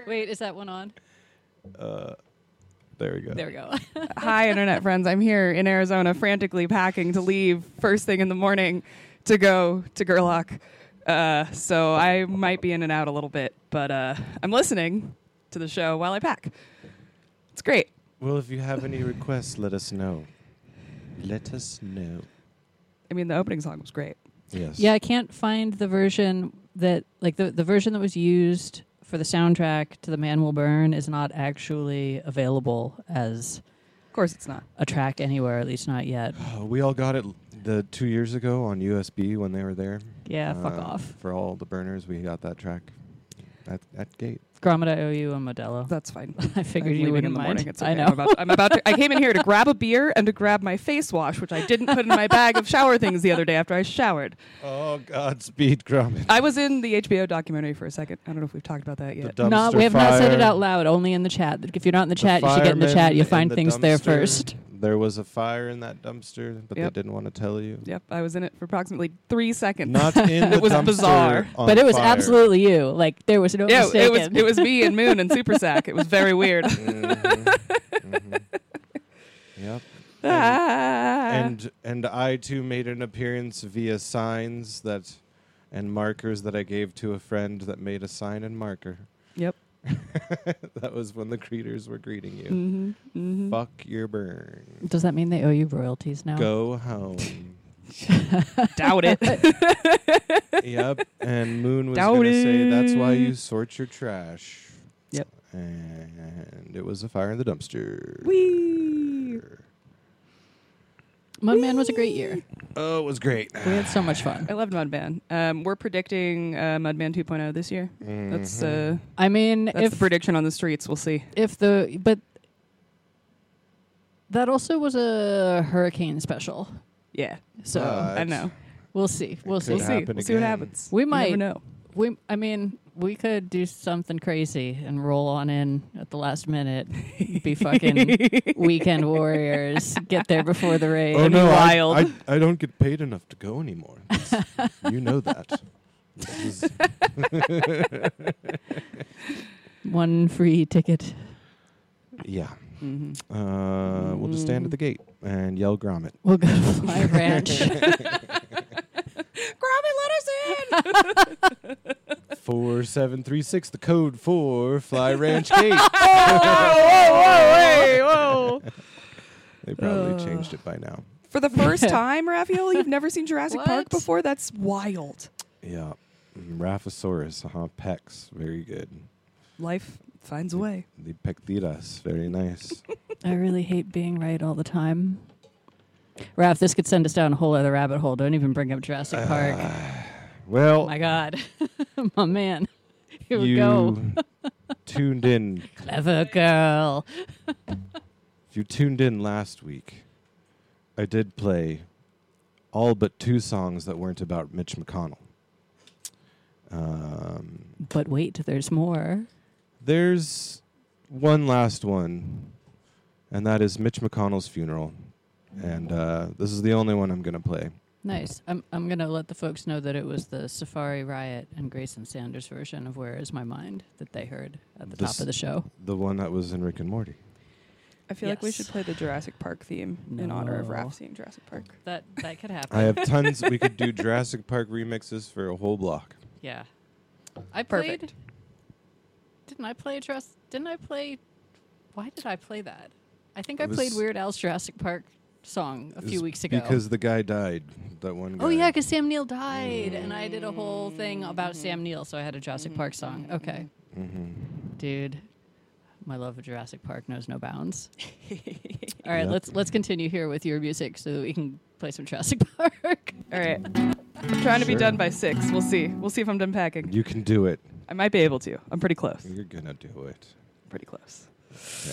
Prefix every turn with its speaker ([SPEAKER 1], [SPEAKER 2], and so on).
[SPEAKER 1] Wait, is that one on?
[SPEAKER 2] There we go.
[SPEAKER 1] There we go.
[SPEAKER 3] Hi, internet friends. I'm here in Arizona, frantically packing to leave first thing in the morning to go to Gerlach. So I might be in and out a little bit, but I'm listening to the show while I pack. It's great.
[SPEAKER 2] Well, if you have any requests, let us know. Let us know.
[SPEAKER 3] I mean, the opening song was great.
[SPEAKER 2] Yes.
[SPEAKER 1] Yeah, I can't find the version that, like, the version that was used for the soundtrack to The Man Will Burn is not actually available as
[SPEAKER 3] Of course it's not.
[SPEAKER 1] a track anywhere, at least not yet.
[SPEAKER 2] We all got it 2 years ago on USB when they were there.
[SPEAKER 1] Yeah, fuck off.
[SPEAKER 2] For all the burners, we got that track at Gate.
[SPEAKER 1] Grommet, I owe you a Modelo.
[SPEAKER 3] That's fine.
[SPEAKER 1] I figured
[SPEAKER 3] I'm
[SPEAKER 1] you
[SPEAKER 3] leaving
[SPEAKER 1] wouldn't
[SPEAKER 3] in the
[SPEAKER 1] mind.
[SPEAKER 3] morning. It's okay.
[SPEAKER 1] I know.
[SPEAKER 3] I'm about to. I came in here to grab a beer and to grab my face wash, which I didn't put in my bag of shower things the other day after I showered.
[SPEAKER 2] Oh, Godspeed, Gromit.
[SPEAKER 3] I was in the HBO documentary for a second. I don't know if we've talked about that yet.
[SPEAKER 2] The
[SPEAKER 1] No,
[SPEAKER 2] dumpster
[SPEAKER 1] we have not said it
[SPEAKER 2] fire.
[SPEAKER 1] out loud, only in the chat. If you're not in the chat, you should get in the
[SPEAKER 2] firemen
[SPEAKER 1] chat. You'll
[SPEAKER 2] in
[SPEAKER 1] find
[SPEAKER 2] the
[SPEAKER 1] things there
[SPEAKER 2] dumpster.
[SPEAKER 1] first.
[SPEAKER 2] There was a fire in that dumpster, but
[SPEAKER 3] Yep.
[SPEAKER 2] they didn't want to tell you.
[SPEAKER 3] Yep, I was in it for approximately 3 seconds.
[SPEAKER 2] Not in the
[SPEAKER 3] It was
[SPEAKER 2] dumpster
[SPEAKER 3] bizarre.
[SPEAKER 2] on
[SPEAKER 1] But it was
[SPEAKER 2] fire.
[SPEAKER 1] absolutely you. Like, there was no
[SPEAKER 3] Yeah,
[SPEAKER 1] mistaking.
[SPEAKER 3] it was me and Moon and Super Sack. It was very weird.
[SPEAKER 2] Yep.
[SPEAKER 3] Ah.
[SPEAKER 2] And I too made an appearance via signs and markers that I gave to a friend that made a sign and marker.
[SPEAKER 3] Yep.
[SPEAKER 2] That was when the greeters were greeting you.
[SPEAKER 3] Mm-hmm. Mm-hmm.
[SPEAKER 2] Fuck your burn.
[SPEAKER 1] Does that mean they owe you royalties now?
[SPEAKER 2] Go home.
[SPEAKER 3] Doubt it.
[SPEAKER 2] Yep. And Moon was
[SPEAKER 3] Doubt
[SPEAKER 2] going to say that's why
[SPEAKER 3] it.
[SPEAKER 2] you sort your trash.
[SPEAKER 3] Yep.
[SPEAKER 2] And it was a fire in the dumpster.
[SPEAKER 3] Whee!
[SPEAKER 1] Mudman was a great year.
[SPEAKER 2] Oh, it was great.
[SPEAKER 1] We had so much fun.
[SPEAKER 3] I loved Mudman. We're predicting Mudman 2.0 this year. That's
[SPEAKER 1] I mean,
[SPEAKER 3] the
[SPEAKER 1] if
[SPEAKER 3] prediction on the streets. We'll see.
[SPEAKER 1] but that also was a hurricane special.
[SPEAKER 3] Yeah.
[SPEAKER 1] So
[SPEAKER 3] I know.
[SPEAKER 1] we'll see. We'll
[SPEAKER 2] could
[SPEAKER 1] see.
[SPEAKER 3] We'll see.
[SPEAKER 2] happen
[SPEAKER 3] We'll see what
[SPEAKER 2] again.
[SPEAKER 3] happens.
[SPEAKER 1] We
[SPEAKER 3] You
[SPEAKER 1] might
[SPEAKER 3] never know.
[SPEAKER 1] We could do something crazy and roll on in at the last minute. Be fucking weekend warriors. Get there before the rain.
[SPEAKER 2] Oh
[SPEAKER 3] It'd be
[SPEAKER 2] no,
[SPEAKER 3] wild.
[SPEAKER 2] I don't get paid enough to go anymore. You know that. This is-
[SPEAKER 1] One free ticket.
[SPEAKER 2] yeah.
[SPEAKER 3] Mm-hmm.
[SPEAKER 2] We'll just stand at the gate and yell Gromit.
[SPEAKER 1] We'll go to Fly Ranch.
[SPEAKER 3] Gromit, let us in.
[SPEAKER 2] 4736, the code for Fly Ranch Gate.
[SPEAKER 3] Whoa.
[SPEAKER 2] They probably changed it by now.
[SPEAKER 3] For the first time, Raphael, you've never seen Jurassic
[SPEAKER 1] What?
[SPEAKER 3] Park before? That's wild.
[SPEAKER 2] Yeah. Raphosaurus, Pecs, very good.
[SPEAKER 3] Life finds a way.
[SPEAKER 2] The Pectiras, very nice.
[SPEAKER 1] I really hate being right all the time. Raph, this could send us down a whole other rabbit hole. Don't even bring up Jurassic Park.
[SPEAKER 2] Well,
[SPEAKER 1] Oh my God. My man. Here we
[SPEAKER 2] you
[SPEAKER 1] go.
[SPEAKER 2] tuned in.
[SPEAKER 1] Clever girl.
[SPEAKER 2] If you tuned in last week, I did play all but 2 songs that weren't about Mitch McConnell.
[SPEAKER 1] But wait, there's more.
[SPEAKER 2] There's one last one, and that is Mitch McConnell's funeral. And this is the only one I'm going to play.
[SPEAKER 1] Nice. I'm going to let the folks know that it was the Safari Riot and Grayson Sanders version of Where Is My Mind that they heard at the top of the show.
[SPEAKER 2] The one that was in Rick and Morty.
[SPEAKER 3] I feel like we
[SPEAKER 1] Yes.
[SPEAKER 3] should play the Jurassic Park theme in honor of
[SPEAKER 1] No.
[SPEAKER 3] Raph seeing Jurassic Park.
[SPEAKER 1] That could happen.
[SPEAKER 2] I have tons. We could do Jurassic Park remixes for a whole block.
[SPEAKER 1] Yeah. I played.
[SPEAKER 3] Perfect.
[SPEAKER 1] Didn't I play Didn't I play? Why did I play that? I think I
[SPEAKER 2] It was-
[SPEAKER 1] played Weird Al's Jurassic Park song a few
[SPEAKER 2] It's
[SPEAKER 1] weeks ago.
[SPEAKER 2] Because the guy died. That one guy.
[SPEAKER 1] Oh yeah, because Sam Neill died, and I did a whole thing about Sam Neill, so I had a Jurassic Park song. Okay, dude, my love of Jurassic Park knows no bounds. All right,
[SPEAKER 2] Yep.
[SPEAKER 1] let's continue here with your music so that we can play some Jurassic Park.
[SPEAKER 3] All right. I'm trying to be
[SPEAKER 2] Sure.
[SPEAKER 3] done by 6. We'll see. We'll see if I'm done packing.
[SPEAKER 2] You can do it.
[SPEAKER 3] I might be able to. I'm pretty close.
[SPEAKER 2] You're gonna do it.
[SPEAKER 3] Pretty close.